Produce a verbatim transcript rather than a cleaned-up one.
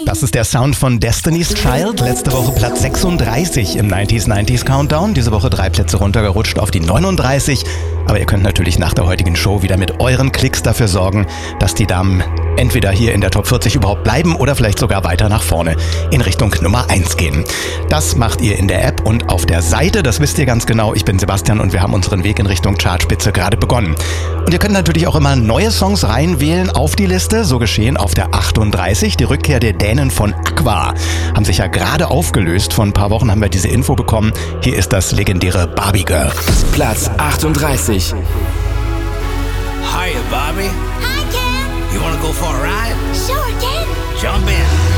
Das ist der Sound von Destiny's Child. Letzte Woche Platz sechsunddreißig im neunziger neunziger Countdown. Diese Woche drei Plätze runtergerutscht auf die neununddreißig. Aber ihr könnt natürlich nach der heutigen Show wieder mit euren Klicks dafür sorgen, dass die Damen entweder hier in der Top vierzig überhaupt bleiben oder vielleicht sogar weiter nach vorne in Richtung Nummer eins gehen. Das macht ihr in der App und auf der Seite. Das wisst ihr ganz genau. Ich bin Sebastian und wir haben unseren Weg in Richtung Chartspitze gerade begonnen. Und ihr könnt natürlich auch immer neue Songs reinwählen auf die Liste. So geschehen auf der achtunddreißig. Die Rückkehr der Dänen von Aqua haben sich ja gerade aufgelöst. Vor ein paar Wochen haben wir diese Info bekommen. Hier ist das legendäre Barbie Girl. Platz achtunddreißig. Hiya, Bobby. Hi, Ken. You wanna go for a ride? Sure, Ken. Jump in.